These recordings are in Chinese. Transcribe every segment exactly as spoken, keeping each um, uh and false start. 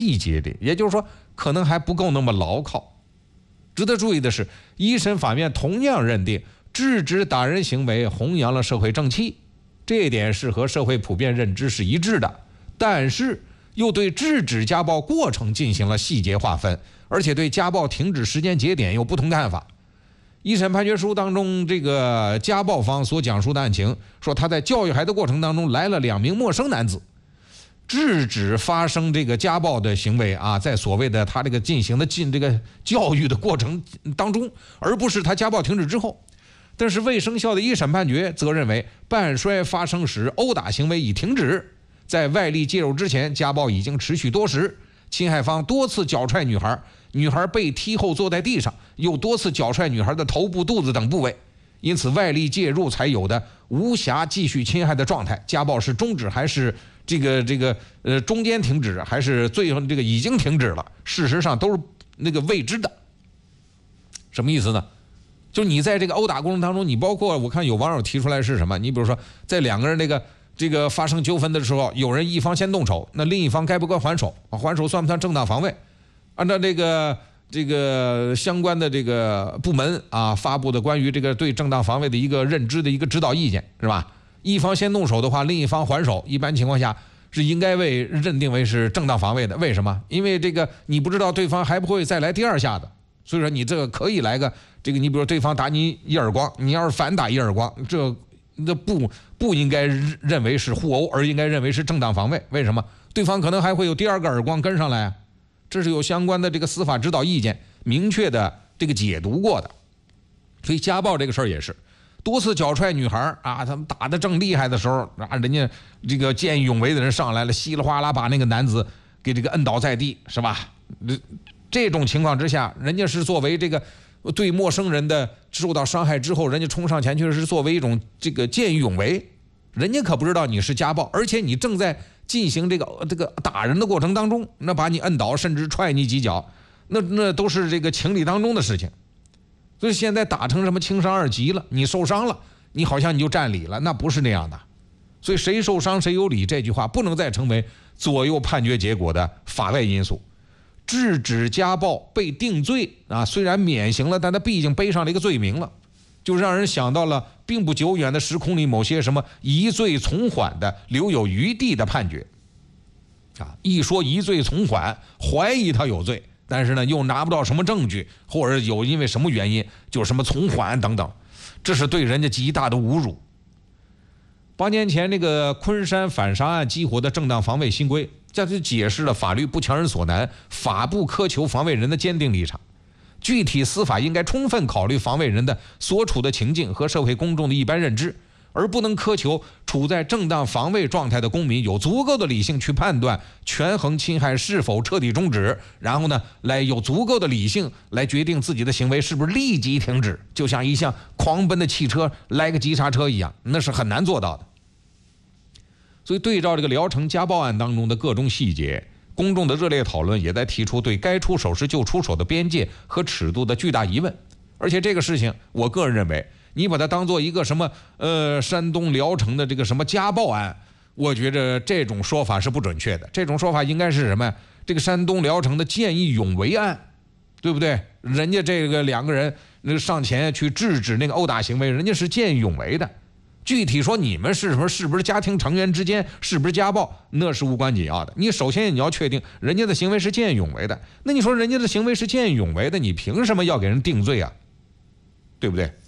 细节里，也就是说，可能还不够那么牢靠。值得注意的是，一审法院同样认定制止打人行为弘扬了社会正气，这一点是和社会普遍认知是一致的，但是又对制止家暴过程进行了细节划分，而且对家暴停止时间节点有不同看法。一审判决书当中，这个家暴方所讲述的案情说，他在教育孩子过程当中来了两名陌生男子，制止发生这个家暴的行为啊，在所谓的他这个进行的进这个教育的过程当中，而不是他家暴停止之后。但是未生效的一审判决则认为，半摔发生时殴打行为已停止，在外力介入之前，家暴已经持续多时，侵害方多次脚踹女孩，女孩被踢后坐在地上，又多次脚踹女孩的头部、肚子等部位，因此外力介入才有的无暇继续侵害的状态。家暴是终止还是这个这个呃中间停止，还是最后这个已经停止了？事实上都是那个未知的。什么意思呢？就是你在这个殴打过程当中，你包括我看有网友提出来是什么？你比如说，在两个人那个这个发生纠纷的时候，有人一方先动手，那另一方该不该还手？还手算不算正当防卫？按照这个这个相关的这个部门啊发布的关于这个对正当防卫的一个认知的一个指导意见，是吧？一方先动手的话，另一方还手，一般情况下是应该为认定为是正当防卫的。为什么？因为这个你不知道对方还不会再来第二下的，所以说你这个可以来个这个，你比如对方打你一耳光，你要是反打一耳光，这这不不应该认为是互殴，而应该认为是正当防卫。为什么？对方可能还会有第二个耳光跟上来啊，这是有相关的这个司法指导意见明确的这个解读过的。所以家暴这个事儿也是多次脚踹女孩啊，他们打得正厉害的时候啊，人家这个见义勇为的人上来了，稀里哗啦把那个男子给这个摁倒在地，是吧？这种情况之下，人家是作为这个对陌生人的受到伤害之后，人家冲上前去是作为一种这个见义勇为，人家可不知道你是家暴，而且你正在进行这个这个打人的过程当中，那把你摁倒甚至踹你几脚，那那都是这个情理当中的事情。所以现在打成什么轻伤二级了，你受伤了，你好像你就占理了，那不是那样的。所以谁受伤谁有理这句话不能再成为左右判决结果的法外因素。制止家暴被定罪啊，虽然免刑了，但他毕竟背上了一个罪名了，就让人想到了并不久远的时空里某些什么疑罪从缓的留有余地的判决啊。一说疑罪从缓，怀疑他有罪，但是呢又拿不到什么证据，或者有因为什么原因就什么从缓等等，这是对人家极大的侮辱。八年前那个昆山反杀案激活的正当防卫新规，这就解释了法律不强人所难，法不苛求防卫人的坚定立场。具体司法应该充分考虑防卫人的所处的情境和社会公众的一般认知，而不能苛求处在正当防卫状态的公民有足够的理性去判断权衡侵害是否彻底终止，然后呢来有足够的理性来决定自己的行为是不是立即停止，就像一辆狂奔的汽车来个急刹车一样，那是很难做到的。所以对照这个聊城家暴案当中的各种细节，公众的热烈讨论也在提出对该出手时就出手的边界和尺度的巨大疑问。而且这个事情我个人认为，你把它当做一个什么呃山东聊城的这个什么家暴案，我觉着这种说法是不准确的。这种说法应该是什么？这个山东聊城的见义勇为案，对不对？人家这个两个人那上前去制止那个殴打行为，人家是见义勇为的。具体说你们是什么，是不是家庭成员之间，是不是家暴，那是无关紧要的。你首先你要确定人家的行为是见义勇为的，那你说人家的行为是见义勇为的，你凭什么要给人定罪啊？对不对？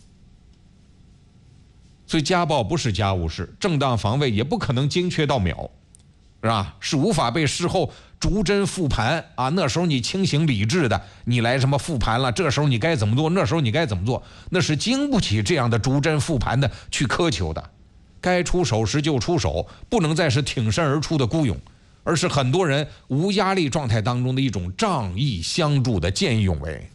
所以家暴不是家务事，正当防卫也不可能精确到秒，是吧？是无法被事后逐帧复盘啊。那时候你清醒理智的，你来什么复盘了，这时候你该怎么做，那时候你该怎么做，那是经不起这样的逐帧复盘的去苛求的。该出手时就出手，不能再是挺身而出的孤勇，而是很多人无压力状态当中的一种仗义相助的见义勇为。